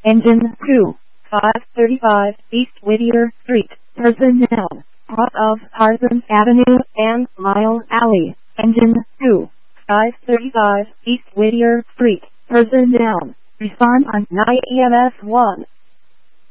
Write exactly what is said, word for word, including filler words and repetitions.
Engine two, five thirty-five East Whittier Street, personnel, off of Tarzan Avenue and Mile Alley. Engine two, five thirty-five East Whittier Street, personnel, respond on nine E M S one.